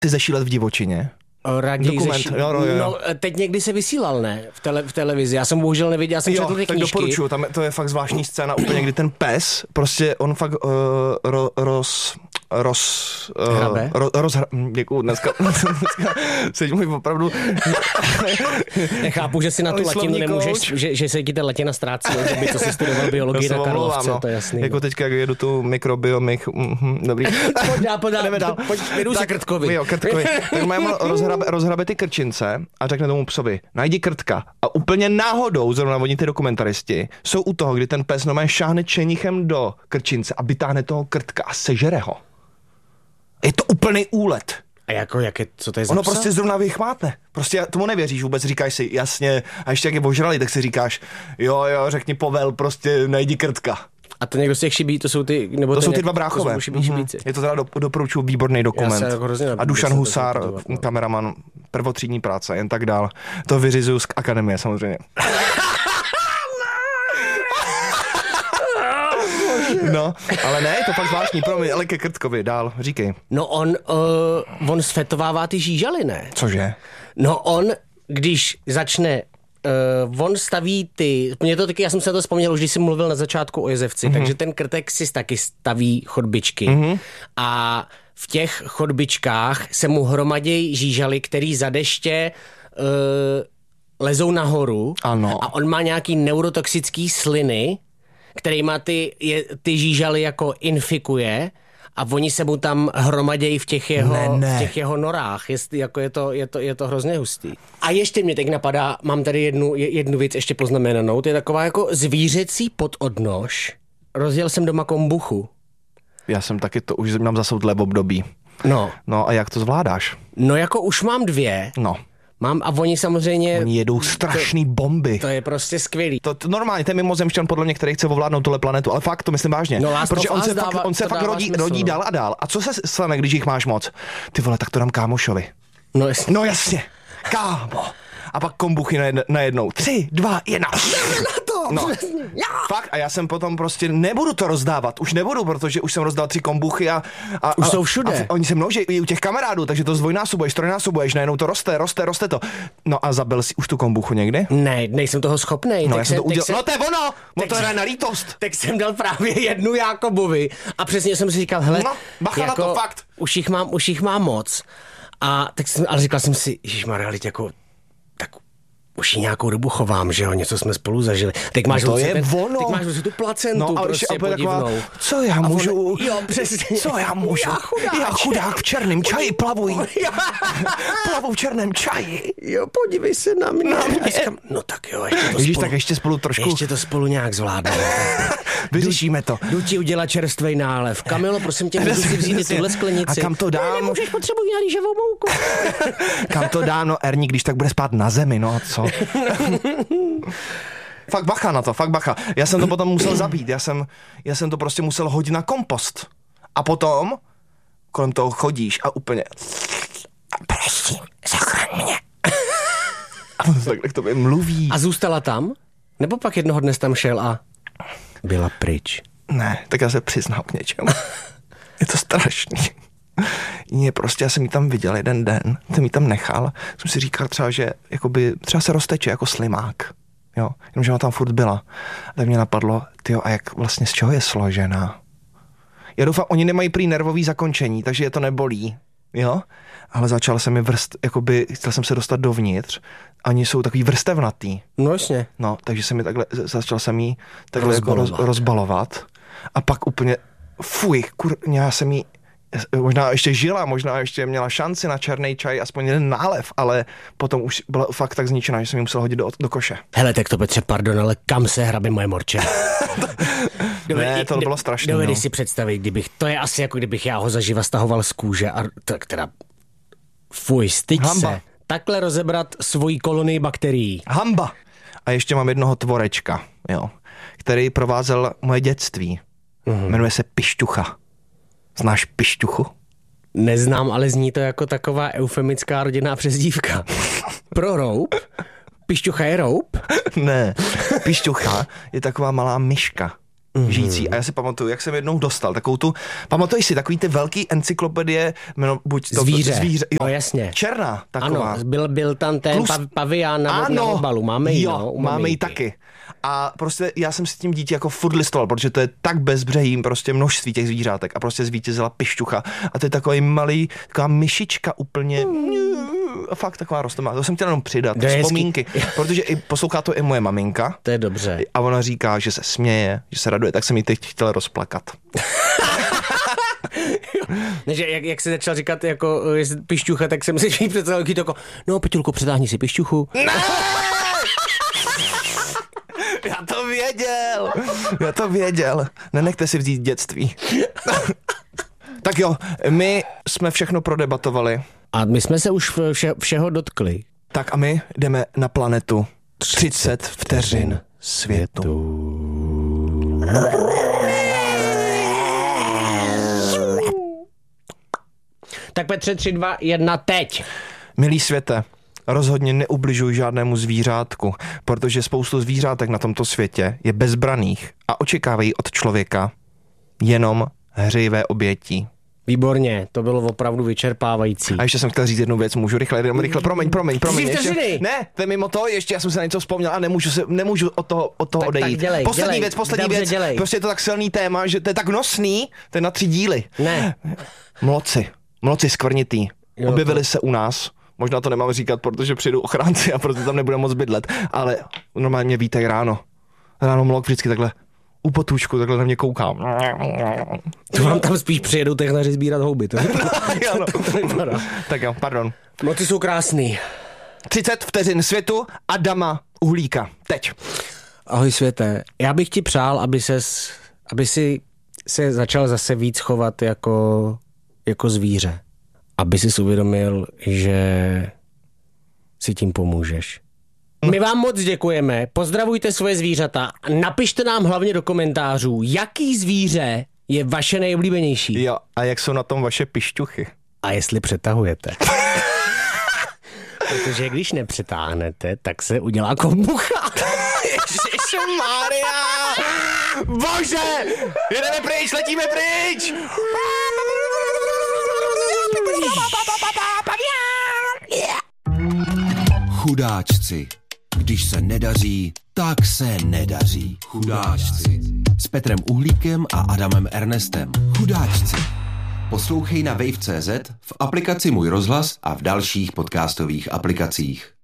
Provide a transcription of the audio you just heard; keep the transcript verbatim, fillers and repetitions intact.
Ty zešílet v divočině? Raději Dokument, zeši... jo, jo, jo. No, teď někdy se vysílal, ne? V, tele, v televizi. Já jsem bohužel neviděl, já jsem četl ty tak knížky. doporučuju, tam je, to je fakt zvláštní scéna, úplně kdy ten pes, prostě on fakt uh, ro, roz... roz... Uh, Hrabe? Ro, roz... Děkuju, dneska, dneska seď můj opravdu... Nechápu, že si na tu latinu nemůžeš, že, že se ti ta latina ztrácí, že by to si studoval biologii na Karlovce, no. To je jasný. Jako teďka, jak jedu tu mikrobiomich, mm, dobrý. Pojď dál, pojď dál, pojď, jdu za Krtkovi. Jo, Krtkovi. Tak mám rozhrabe, rozhrabe ty krčince a řekne tomu psovi, najdi Krtka. A úplně náhodou, zrovna oni ty dokumentaristi, jsou u toho, kdy ten pes normálně šáhne čenichem do krčince a vytáhne toho Krtka a sežere ho. Je to úplný úlet. A jako, jak je, co to je za Ono psa? prostě zrovna vychmátne. Prostě tomu nevěříš vůbec, říkáš si, jasně, a ještě jak je ožralý, tak si říkáš, jo, jo, řekni Povel, prostě najdi Krtka. A to někdo z těch šibí, to jsou ty, nebo to jsou nějak, ty dva bráchové. To jsou šibí, šibíci. Je to teda do, doporučuji výborný dokument. Jako a Dušan Husár, kameraman, prvotřídní práce, jen tak dál. To vyřizuju z akademie samozřejmě. No, ale ne, je to fakt zvláštní, promiň, ale ke Krtkovi, dál, říkej. No on, uh, on sfetovává ty žížaly, ne? Cože? No on, když začne, uh, on staví ty, mě to taky, já jsem se na to vzpomněl, už když jsem mluvil na začátku o jezevci, mm-hmm. takže ten Krtek si taky staví chodbičky mm-hmm. a v těch chodbičkách se mu hromadějí žížaly, který za deště uh, lezou nahoru. Ano. A on má nějaký neurotoxický sliny, který má ty, je, ty žížaly jako infikuje a oni se mu tam hromadějí v těch jeho, ne, ne. V těch jeho norách. Jest, jako je, to, je, to, je to hrozně hustý. A ještě mě teď napadá, mám tady jednu, jednu věc ještě poznamenanou, to je taková jako zvířecí pododnož. Rozjel jsem doma kombuchu. Já jsem taky to, už mám zase dle období. No. No a jak to zvládáš? No jako už mám dvě. No. Mám a oni samozřejmě... Oni jedou strašný to, bomby. To je prostě skvělý. To, to normálně, ten mimozemšťan podle mě, který chce ovládnout tuhle planetu, ale fakt to myslím vážně. No, protože on se dává, fakt, on se fakt rodí, smysl, rodí no. dál a dál. A co se stane, když jich máš moc? Ty vole, tak to dám kámošovi. No jasně. No jasně. Kámo. A pak kombuchy najednou. Tři, dva, jedna. Na to, no. Já. Fakt, a já jsem potom prostě nebudu to rozdávat. Už nebudu, protože už jsem rozdal tři kombuchy a... a už a, jsou všude. A oni se množí i u těch kamarádů, takže to zdvojnásobuješ, trojnásobuješ, najednou to roste, roste, roste to. No a zabil si už tu kombuchu někdy? Ne, nejsem toho schopnej. No, já jsem to udělal. jsem, no to je ono! No to jsem, je na lítost. Tak jsem dal právě jednu Jákobovi a přesně jsem si říkal, hele, no, bacha jako, na to, fakt. Už jich mám, už jich mám moc. A tak jsem, ale říkal jsem si, ježišmarja, jako, tak už ji nějakou dobu chovám, že jo, něco jsme spolu zažili. Teď máš no to je ten, ono. Teď máš tu placentu no, prostě podivnou. Taková, co já můžu, on, jo, přesně. Co já můžu, já chudák, já chudák v černém čaji plavuji. Plavu v černém čaji. Jo, podívej se na mě. Na mě. Říkám, no tak jo, ještě to Ježíš, spolu, tak ještě spolu trošku. Ještě to spolu nějak zvládneme. Vyřešíme to. Jdu ti udělat čerstvej nálev. Kamilo, prosím tě, můžu si vzít i tuhle sklenici. A kam to dám? Ne, nemůžeš, potřebuji na rýžovou mouku. Kam to dám? No Erní, když tak bude spát na zemi, no a co? Fakt bacha na to, fakt bacha. Já jsem to potom musel zabít, já jsem, já jsem to prostě musel hodit na kompost. A potom kolem toho chodíš a úplně prosím, zachraň mě. A on takhle k tobě mluví. A zůstala tam? Nebo pak jednoho dne tam šel a byla pryč? Ne, tak já se přiznám k něčemu. Je to strašný. Je prostě, já jsem ji tam viděl jeden den, jsem ji tam nechal, jsem si říkal třeba, že jakoby, třeba se rozteče jako slimák, jo, jenomže ona tam furt byla. A tak mě napadlo, tyjo, a jak vlastně z čeho je složená? Já doufám, oni nemají prý nervový zakončení, takže je to nebolí, jo, ale začal jsem mi vrst, jakoby, chtěl jsem se dostat dovnitř, oni jsou takový vrstevnatý. No jasně. No, takže jsem mi takhle, začal jsem jí takhle rozbalovat. Jako roz, rozbalovat a pak úplně, fuj, kur, já jsem jí možná ještě žila, možná ještě měla šanci na černý čaj, aspoň jeden nálev, ale potom už byla fakt tak zničená, že jsem ji musel hodit do, do koše. Hele, tak to Petře, pardon, ale kam se hrabe moje morče? Ne, to bylo strašné. Dovedeš no. si představit, kdybych, to je asi jako kdybych já ho zaživa stahoval z kůže a tak teda, fuj, styď Hamba. se. Takhle rozebrat svoji kolonii bakterií. Hamba. A ještě mám jednoho tvorečka, jo, který provázel moje dětství. Mm-hmm. Jmenuje se Pišťucha. Znáš Pišťuchu? Neznám, ale zní to jako taková eufemická rodinná přezdívka. Pro roub? Pišťucha je roub? Ne, Pišťucha je taková malá myška. mm-hmm. žijící. A já si pamatuju, jak jsem jednou dostal takovou tu, pamatuješ si, takový ty velký encyklopedie, jméno, buď to zvíře, zvíře jo, no jasně. Černá taková. Ano, byl, byl tam ten Plus... pav, pavián na, na obalu, máme ji, jo, no, máme ji taky. A prostě já jsem si tím dítě jako furt listoval, protože to je tak bezbřehým prostě množství těch zvířátek a prostě zvítězila pišťucha a to je takový malý, taková myšička úplně a fakt taková rostomá. To jsem chtěl jenom přidat, vzpomínky, protože i poslouchá to i moje maminka. To je dobře. A ona říká, že se směje, že se raduje, tak jsem jí teď chtěl rozplakat. Než jak, jak se začal říkat jako pišťucha, tak jsem si představil to jako, no Peťulko, přetáhni si pišťuchu. Ne! Já to věděl, já to věděl. Nenechte si vzít dětství. Tak jo, my jsme všechno prodebatovali. A my jsme se už vše, všeho dotkli. Tak a my jdeme na planetu třicet vteřin světu. Tak Petře, tři, dva, jedna, teď. Milý světe, rozhodně neubližuj žádnému zvířátku, protože spoustu zvířátek na tomto světě je bezbraných a očekávají od člověka jenom hřejivé oběti. Výborně, to bylo opravdu vyčerpávající. A ještě jsem chtěl říct jednu věc, můžu rychle, jenom rychle, promiň, promiň, promiň. Ještě, ne, to je mimo to, ještě já jsem se na něco vzpomněl a nemůžu, se, nemůžu od toho, od toho tak, odejít. Tak dělej, poslední dělej, věc, poslední dobře, věc, dělej. prostě je to tak silný téma, že to je tak nosný, to je na tři díly. Ne. Mloci, mloci skvrnitý, jo, objevili to... se u nás. Možná to nemám říkat, protože přijdou ochránci a proto tam nebude moc bydlet, ale normálně mě vítají ráno. Ráno mlok vždycky takhle u potůčku, takhle na mě koukám. To vám tam spíš přijedou technaři sbírat houby. To ano. Tak jo, pardon. Mloci jsou krásný. třicet vteřin světu Adama Uhlíka. Teď. Ahoj světe, já bych ti přál, aby ses, aby si se začal zase víc chovat jako, jako zvíře. Aby si uvědomil, že si tím pomůžeš. My vám moc děkujeme, pozdravujte svoje zvířata, napište nám hlavně do komentářů, jaký zvíře je vaše nejoblíbenější. Jo, a jak jsou na tom vaše pišťuchy. A jestli přetahujete. Protože když nepřetáhnete, tak se udělá kombucha. Ježišmarja! Bože! Jedeme pryč, letíme pryč! Chudáčci. Když se nedaří, tak se nedaří. Chudáčci. S Petrem Uhlíkem a Adamem Ernestem. Chudáčci. Poslouchej na wave tečka cé zet, v aplikaci Můj rozhlas a v dalších podcastových aplikacích.